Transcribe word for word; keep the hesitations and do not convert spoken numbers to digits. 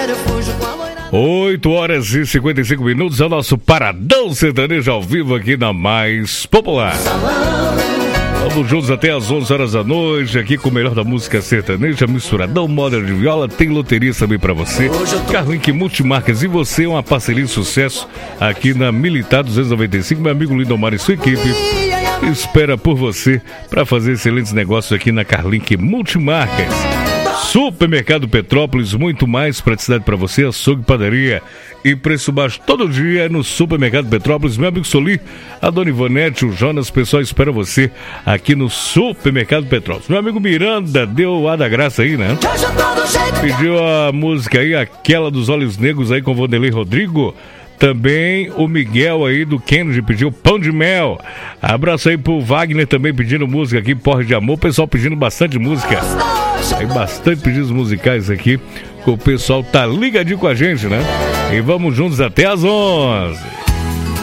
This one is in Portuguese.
oito horas e cinquenta e cinco minutos é o nosso Paradão Sertanejo ao vivo aqui na Mais Popular. Vamos juntos até às onze horas da noite, aqui com o melhor da música sertaneja, misturadão, moda de viola, tem loteria também pra você. Carlink Multimarcas, e você, uma parceria de sucesso aqui na Militar duzentos e noventa e cinco. Meu amigo Lindomar e sua equipe espera por você para fazer excelentes negócios aqui na Carlink Multimarcas. Supermercado Petrópolis, muito mais praticidade para você, açougue, padaria e preço baixo todo dia no Supermercado Petrópolis. Meu amigo Soli, a Dona Ivonete, o Jonas, o pessoal espera você aqui no Supermercado Petrópolis. Meu amigo Miranda deu a da graça aí, né? Pediu a música aí, aquela dos Olhos Negros aí com o Vanderlei Rodrigo. Também o Miguel aí do Kennedy pediu Pão de Mel. Abraço aí pro Wagner também pedindo música aqui, Porra de Amor. O pessoal pedindo bastante música. Tem bastante pedidos musicais aqui, que o pessoal tá ligadinho com a gente, né? E vamos juntos até às onze.